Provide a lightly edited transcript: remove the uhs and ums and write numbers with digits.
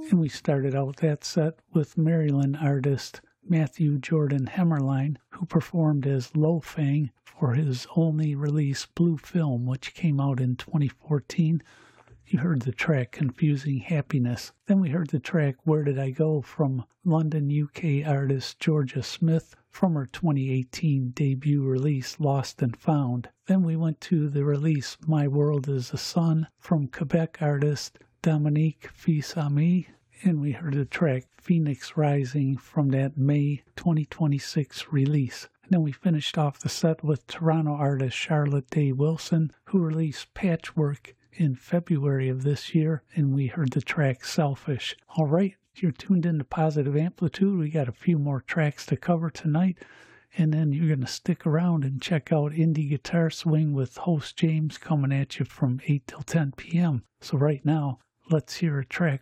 And we started out that set with Maryland artist Matthew Jordan Hemmerline, who performed as Lo Fang for his only release Blue Film, which came out in 2014. You heard the track Confusing Happiness. Then we heard the track Where Did I Go from London, UK artist Georgia Smith from her 2018 debut release Lost and Found. Then we went to the release My World is the Sun from Quebec artist Dominique Fils-Aimé, and we heard the track Phoenix Rising from that May 2026 release. And then we finished off the set with Toronto artist Charlotte Day Wilson, who released Patchwork in February of this year, and we heard the track Selfish. All right, you're tuned into Positive Amplitude. We got a few more tracks to cover tonight, and then you're going to stick around and check out Indie Guitar Swing with host James coming at you from 8 till 10 p.m. So right now, let's hear a track